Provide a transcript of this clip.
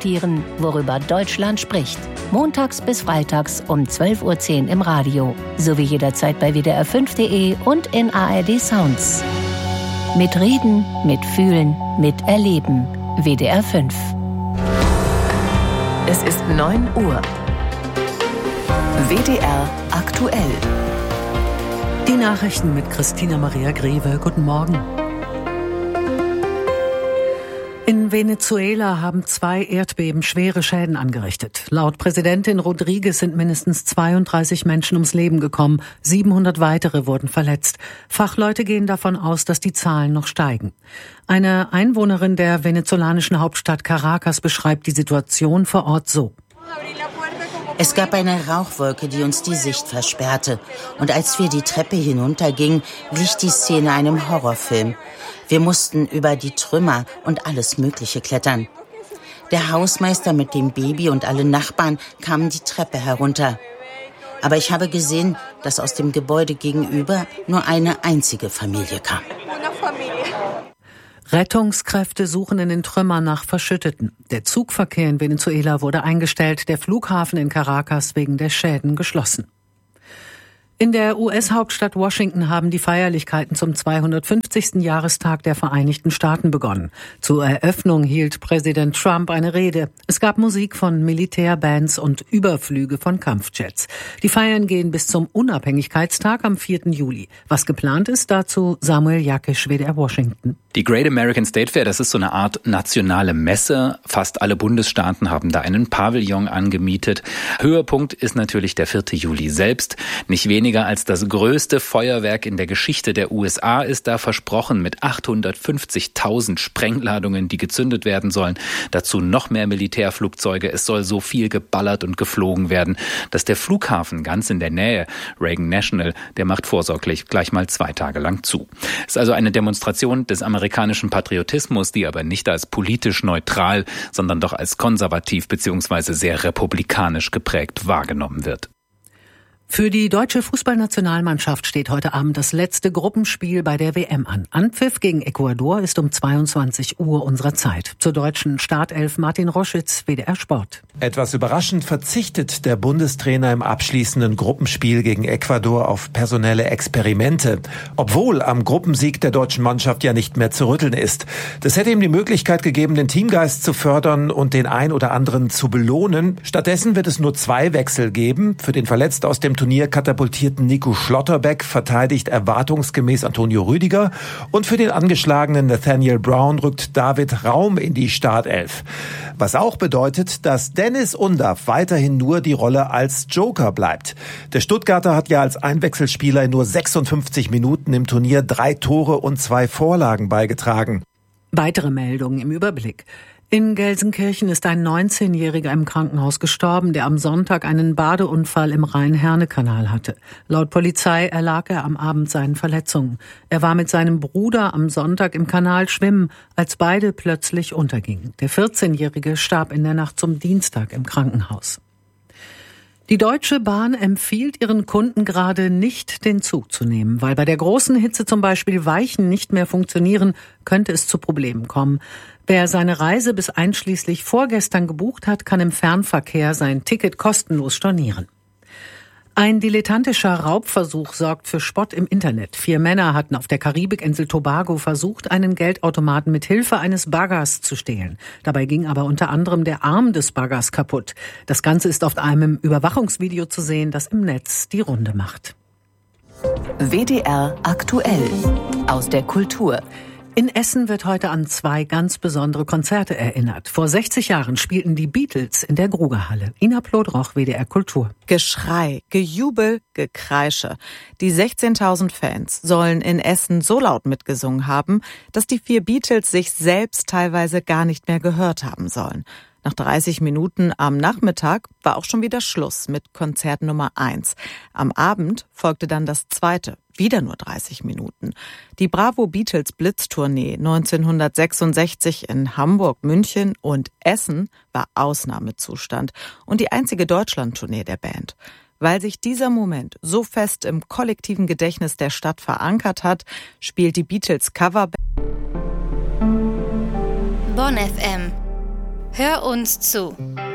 diskutieren, worüber Deutschland spricht. Montags bis freitags um 12:10 Uhr im Radio, sowie jederzeit bei wdr5.de und in ARD Sounds. Mit Reden, mit Fühlen, mit Erleben. WDR 5. Es ist 9 Uhr. WDR aktuell. Die Nachrichten mit Christina Maria Greve. Guten Morgen. In Venezuela haben 2 Erdbeben schwere Schäden angerichtet. Laut Präsidentin Rodriguez sind mindestens 32 Menschen ums Leben gekommen. 700 weitere wurden verletzt. Fachleute gehen davon aus, dass die Zahlen noch steigen. Eine Einwohnerin der venezolanischen Hauptstadt Caracas beschreibt die Situation vor Ort so. Es gab eine Rauchwolke, die uns die Sicht versperrte. Und als wir die Treppe hinuntergingen, glich die Szene einem Horrorfilm. Wir mussten über die Trümmer und alles Mögliche klettern. Der Hausmeister mit dem Baby und alle Nachbarn kamen die Treppe herunter. Aber ich habe gesehen, dass aus dem Gebäude gegenüber nur eine einzige Familie kam. Rettungskräfte suchen in den Trümmern nach Verschütteten. Der Zugverkehr in Venezuela wurde eingestellt, der Flughafen in Caracas wegen der Schäden geschlossen. In der US-Hauptstadt Washington haben die Feierlichkeiten zum 250. Jahrestag der Vereinigten Staaten begonnen. Zur Eröffnung hielt Präsident Trump eine Rede. Es gab Musik von Militärbands und Überflüge von Kampfjets. Die Feiern gehen bis zum Unabhängigkeitstag am 4. Juli. Was geplant ist, dazu Samuel Jakisch, WDR Washington. Die Great American State Fair, das ist so eine Art nationale Messe. Fast alle Bundesstaaten haben da einen Pavillon angemietet. Höhepunkt ist natürlich der 4. Juli selbst. Nicht weniger als das größte Feuerwerk in der Geschichte der USA ist da versprochen mit 850.000 Sprengladungen, die gezündet werden sollen. Dazu noch mehr Militärflugzeuge. Es soll so viel geballert und geflogen werden, dass der Flughafen ganz in der Nähe, Reagan National, der macht vorsorglich gleich mal 2 Tage lang zu. Es ist also eine Demonstration des amerikanischen Patriotismus, die aber nicht als politisch neutral, sondern doch als konservativ bzw. sehr republikanisch geprägt wahrgenommen wird. Für die deutsche Fußballnationalmannschaft steht heute Abend das letzte Gruppenspiel bei der WM an. Anpfiff gegen Ecuador ist um 22 Uhr unserer Zeit. Zur deutschen Startelf Martin Roschitz, WDR Sport. Etwas überraschend verzichtet der Bundestrainer im abschließenden Gruppenspiel gegen Ecuador auf personelle Experimente. Obwohl am Gruppensieg der deutschen Mannschaft ja nicht mehr zu rütteln ist. Das hätte ihm die Möglichkeit gegeben, den Teamgeist zu fördern und den ein oder anderen zu belohnen. Stattdessen wird es nur 2 Wechsel geben. Für den verletzt aus dem Turnier katapultierten Nico Schlotterbeck verteidigt erwartungsgemäß Antonio Rüdiger und für den angeschlagenen Nathaniel Brown rückt David Raum in die Startelf. Was auch bedeutet, dass Dennis Undaff weiterhin nur die Rolle als Joker bleibt. Der Stuttgarter hat ja als Einwechselspieler in nur 56 Minuten im Turnier 3 Tore und 2 Vorlagen beigetragen. Weitere Meldungen im Überblick. In Gelsenkirchen ist ein 19-Jähriger im Krankenhaus gestorben, der am Sonntag einen Badeunfall im Rhein-Herne-Kanal hatte. Laut Polizei erlag er am Abend seinen Verletzungen. Er war mit seinem Bruder am Sonntag im Kanal schwimmen, als beide plötzlich untergingen. Der 14-Jährige starb in der Nacht zum Dienstag im Krankenhaus. Die Deutsche Bahn empfiehlt ihren Kunden gerade nicht, den Zug zu nehmen, weil bei der großen Hitze zum Beispiel Weichen nicht mehr funktionieren, könnte es zu Problemen kommen. Wer seine Reise bis einschließlich vorgestern gebucht hat, kann im Fernverkehr sein Ticket kostenlos stornieren. Ein dilettantischer Raubversuch sorgt für Spott im Internet. 4 Männer hatten auf der Karibikinsel Tobago versucht, einen Geldautomaten mit Hilfe eines Baggers zu stehlen. Dabei ging aber unter anderem der Arm des Baggers kaputt. Das Ganze ist auf einem Überwachungsvideo zu sehen, das im Netz die Runde macht. WDR aktuell. Aus der Kultur. In Essen wird heute an 2 ganz besondere Konzerte erinnert. Vor 60 Jahren spielten die Beatles in der Grugerhalle. Ina Plodroch, WDR Kultur. Geschrei, Gejubel, Gekreische. Die 16.000 Fans sollen in Essen so laut mitgesungen haben, dass die 4 Beatles sich selbst teilweise gar nicht mehr gehört haben sollen. Nach 30 Minuten am Nachmittag war auch schon wieder Schluss mit Konzert Nummer 1. Am Abend folgte dann das zweite, wieder nur 30 Minuten. Die Bravo Beatles Blitztournee 1966 in Hamburg, München und Essen war Ausnahmezustand und die einzige Deutschlandtournee der Band. Weil sich dieser Moment so fest im kollektiven Gedächtnis der Stadt verankert hat, spielt die Beatles Coverband Bonn FM Hör uns zu.